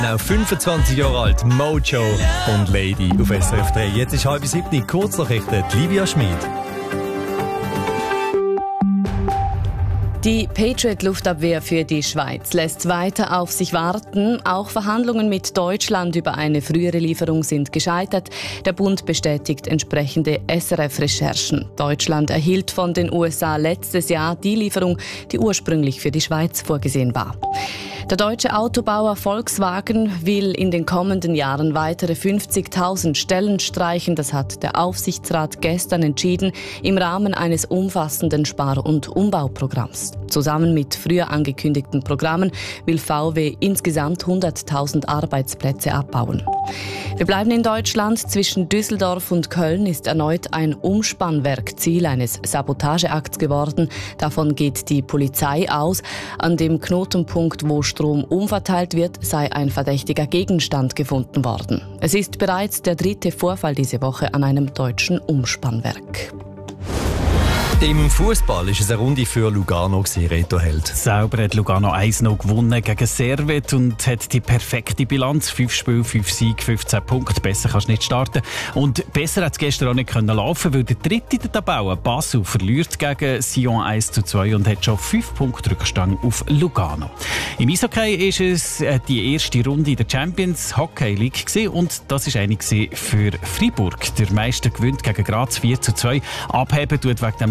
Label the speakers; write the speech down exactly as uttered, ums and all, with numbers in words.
Speaker 1: Auch fünfundzwanzig Jahre alt, Mojo und Lady auf S R F drei. Jetzt ist halb sieben, Kurznachrichten, Livia Schmid.
Speaker 2: Die Patriot-Luftabwehr für die Schweiz lässt weiter auf sich warten. Auch Verhandlungen mit Deutschland über eine frühere Lieferung sind gescheitert. Der Bund bestätigt entsprechende S R F-Recherchen. Deutschland erhielt von den U S A letztes Jahr die Lieferung, die ursprünglich für die Schweiz vorgesehen war. Der deutsche Autobauer Volkswagen will in den kommenden Jahren weitere fünfzigtausend Stellen streichen. Das hat der Aufsichtsrat gestern entschieden im Rahmen eines umfassenden Spar- und Umbauprogramms. Zusammen mit früher angekündigten Programmen will V W insgesamt hunderttausend Arbeitsplätze abbauen. Wir bleiben in Deutschland. Zwischen Düsseldorf und Köln ist erneut ein Umspannwerk Ziel eines Sabotageakts geworden. Davon geht die Polizei aus. An dem Knotenpunkt, wo Strom umverteilt wird, sei ein verdächtiger Gegenstand gefunden worden. Es ist bereits der dritte Vorfall diese Woche an einem deutschen Umspannwerk.
Speaker 1: Im Fußball war es eine Runde für Lugano, Reto Held.
Speaker 3: Selber hat Lugano eins null gewonnen gegen Servet und hat die perfekte Bilanz. Fünf Spiele, fünf Siege, fünfzehn Punkte. Besser kannst du nicht starten. Und besser hat es gestern auch nicht können laufen, weil der dritte in der Tabelle, Basel, verliert gegen Sion eins zu zwei und hat schon fünf Punkte Rückstand auf Lugano. Im Eishockey war es die erste Runde in der Champions Hockey League gewesen, und das war eine für Freiburg. Der Meister gewinnt gegen Graz vier zu zwei. Abheben tut wegen dem